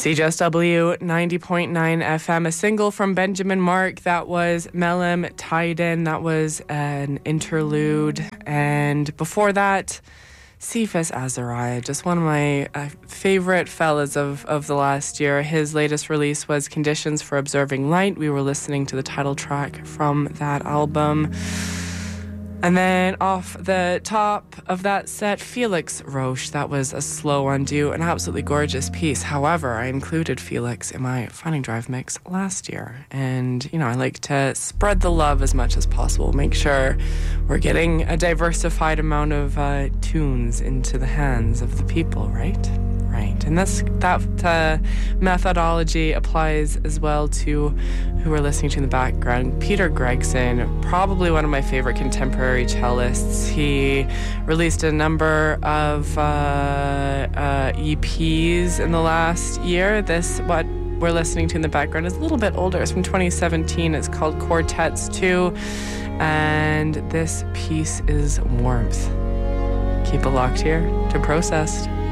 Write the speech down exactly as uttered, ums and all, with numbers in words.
C J S W ninety point nine F M, a single from Benjamin Mark. That was Melem Tiden. That was an interlude. And before that, Cephas Azariah, just one of my uh, favorite fellas of, of the last year. His latest release was Conditions for Observing Light. We were listening to the title track from that album. And then off the top of that set, Felix Roche. That was A Slow Undo, an absolutely gorgeous piece. However, I included Felix in my Finding Drive mix last year. And, you know, I like to spread the love as much as possible. Make sure we're getting a diversified amount of uh, tunes into the hands of the people, right? Right. And this, that uh, methodology applies as well to who we're listening to in the background. Peter Gregson, probably one of my favorite contemporary cellists. He released a number of uh, uh, E Ps in the last year. This, what we're listening to in the background, is a little bit older. It's from twenty seventeen. It's called Quartets two. And this piece is Warmth. Keep it locked here to Processed.